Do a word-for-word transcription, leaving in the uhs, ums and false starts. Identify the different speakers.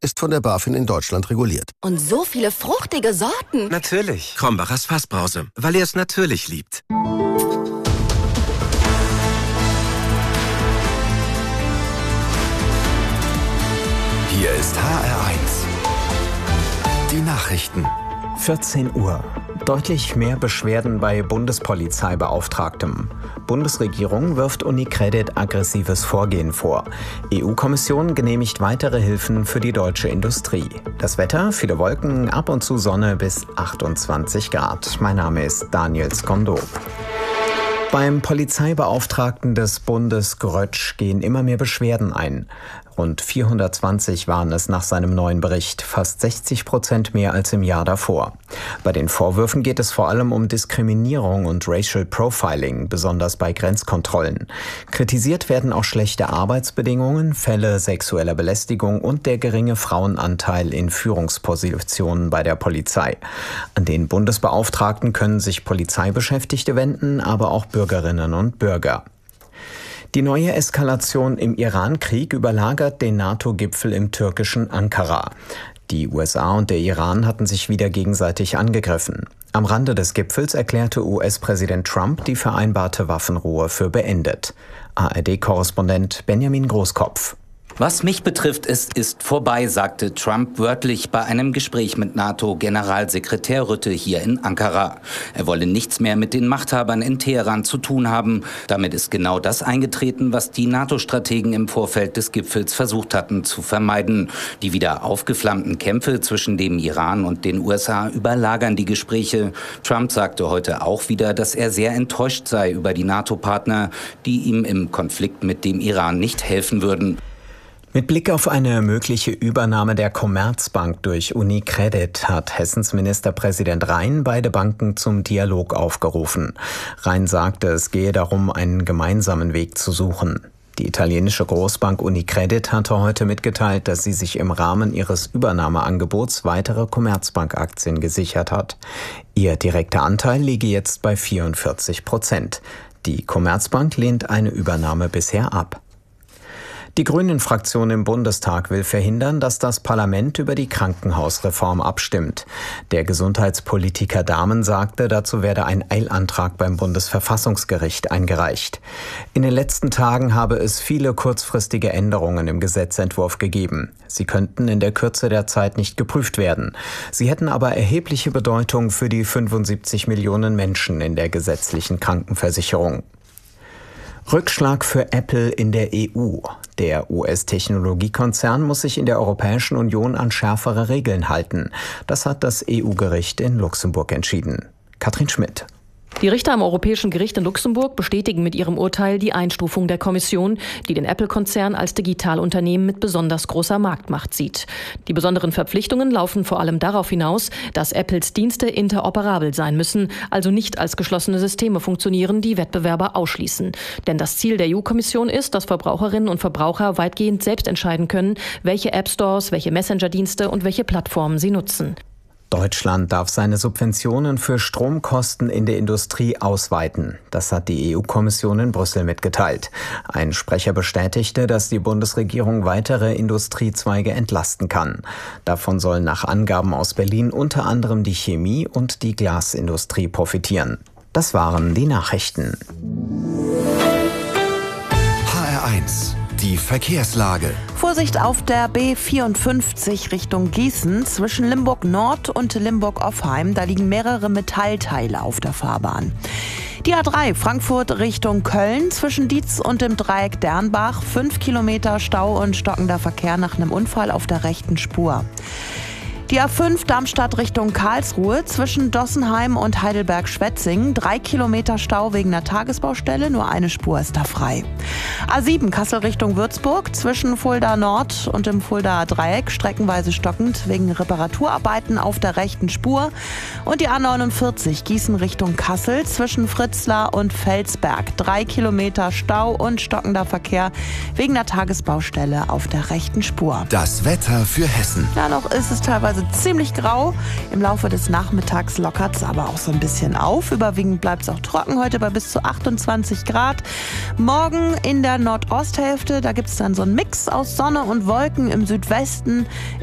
Speaker 1: ist von der BaFin in Deutschland reguliert.
Speaker 2: Und so viele fruchtige Sorten.
Speaker 3: Natürlich. Krombacher Fassbrause, weil ihr es natürlich liebt.
Speaker 4: Hier ist H R eins. Die Nachrichten.
Speaker 5: vierzehn Uhr. Deutlich mehr Beschwerden bei Bundespolizeibeauftragtem. Bundesregierung wirft UniCredit aggressives Vorgehen vor. E U-Kommission genehmigt weitere Hilfen für die deutsche Industrie. Das Wetter, viele Wolken, ab und zu Sonne bis achtundzwanzig Grad. Mein Name ist Daniel Skondo. Beim Polizeibeauftragten des Bundes Grötsch gehen immer mehr Beschwerden ein. Rund vierhundertzwanzig waren es nach seinem neuen Bericht, fast sechzig Prozent mehr als im Jahr davor. Bei den Vorwürfen geht es vor allem um Diskriminierung und Racial Profiling, besonders bei Grenzkontrollen. Kritisiert werden auch schlechte Arbeitsbedingungen, Fälle sexueller Belästigung und der geringe Frauenanteil in Führungspositionen bei der Polizei. An den Bundesbeauftragten können sich Polizeibeschäftigte wenden, aber auch Bürgerinnen und Bürger. Die neue Eskalation im Iran-Krieg überlagert den NATO-Gipfel im türkischen Ankara. Die U S A und der Iran hatten sich wieder gegenseitig angegriffen. Am Rande des Gipfels erklärte U S-Präsident Trump die vereinbarte Waffenruhe für beendet. A R D-Korrespondent Benjamin Großkopf.
Speaker 6: Was mich betrifft, es ist vorbei, sagte Trump wörtlich bei einem Gespräch mit NATO-Generalsekretär Rutte hier in Ankara. Er wolle nichts mehr mit den Machthabern in Teheran zu tun haben. Damit ist genau das eingetreten, was die NATO-Strategen im Vorfeld des Gipfels versucht hatten zu vermeiden. Die wieder aufgeflammten Kämpfe zwischen dem Iran und den U S A überlagern die Gespräche. Trump sagte heute auch wieder, dass er sehr enttäuscht sei über die NATO-Partner, die ihm im Konflikt mit dem Iran nicht helfen würden.
Speaker 5: Mit Blick auf eine mögliche Übernahme der Commerzbank durch UniCredit hat Hessens Ministerpräsident Rhein beide Banken zum Dialog aufgerufen. Rhein sagte, es gehe darum, einen gemeinsamen Weg zu suchen. Die italienische Großbank UniCredit hatte heute mitgeteilt, dass sie sich im Rahmen ihres Übernahmeangebots weitere Commerzbank-Aktien gesichert hat. Ihr direkter Anteil liege jetzt bei vierundvierzig Prozent. Die Commerzbank lehnt eine Übernahme bisher ab. Die Grünen-Fraktion im Bundestag will verhindern, dass das Parlament über die Krankenhausreform abstimmt. Der Gesundheitspolitiker Dahmen sagte, dazu werde ein Eilantrag beim Bundesverfassungsgericht eingereicht. In den letzten Tagen habe es viele kurzfristige Änderungen im Gesetzentwurf gegeben. Sie könnten in der Kürze der Zeit nicht geprüft werden. Sie hätten aber erhebliche Bedeutung für die fünfundsiebzig Millionen Menschen in der gesetzlichen Krankenversicherung. Rückschlag für Apple in der E U. Der U S-Technologiekonzern muss sich in der Europäischen Union an schärfere Regeln halten. Das hat das E U-Gericht in Luxemburg entschieden. Katrin Schmidt.
Speaker 7: Die Richter am Europäischen Gericht in Luxemburg bestätigen mit ihrem Urteil die Einstufung der Kommission, die den Apple-Konzern als Digitalunternehmen mit besonders großer Marktmacht sieht. Die besonderen Verpflichtungen laufen vor allem darauf hinaus, dass Apples Dienste interoperabel sein müssen, also nicht als geschlossene Systeme funktionieren, die Wettbewerber ausschließen. Denn das Ziel der E U-Kommission ist, dass Verbraucherinnen und Verbraucher weitgehend selbst entscheiden können, welche App-Stores, welche Messenger-Dienste und welche Plattformen sie nutzen.
Speaker 5: Deutschland darf seine Subventionen für Stromkosten in der Industrie ausweiten. Das hat die E U-Kommission in Brüssel mitgeteilt. Ein Sprecher bestätigte, dass die Bundesregierung weitere Industriezweige entlasten kann. Davon sollen nach Angaben aus Berlin unter anderem die Chemie- und die Glasindustrie profitieren. Das waren die Nachrichten.
Speaker 4: H R eins. Die Verkehrslage.
Speaker 8: Vorsicht auf der B vierundfünfzig Richtung Gießen zwischen Limburg Nord und Limburg-Offheim. Da liegen mehrere Metallteile auf der Fahrbahn. Die A drei Frankfurt Richtung Köln zwischen Dietz und dem Dreieck Dernbach. Fünf Kilometer Stau und stockender Verkehr nach einem Unfall auf der rechten Spur. Die A fünf Darmstadt Richtung Karlsruhe zwischen Dossenheim und Heidelberg-Schwetzingen. Drei Kilometer Stau wegen einer Tagesbaustelle, nur eine Spur ist da frei. A sieben Kassel Richtung Würzburg zwischen Fulda Nord und dem Fuldaer Dreieck. Streckenweise stockend wegen Reparaturarbeiten auf der rechten Spur. Und die A neunundvierzig Gießen Richtung Kassel zwischen Fritzlar und Felsberg. Drei Kilometer Stau und stockender Verkehr wegen einer Tagesbaustelle auf der rechten Spur.
Speaker 4: Das Wetter für Hessen.
Speaker 8: Ja, noch ist es teilweise ziemlich grau. Im Laufe des Nachmittags lockert es aber auch so ein bisschen auf. Überwiegend bleibt es auch trocken heute bei bis zu achtundzwanzig Grad. Morgen in der Nordosthälfte, da gibt es dann so einen Mix aus Sonne und Wolken im Südwesten.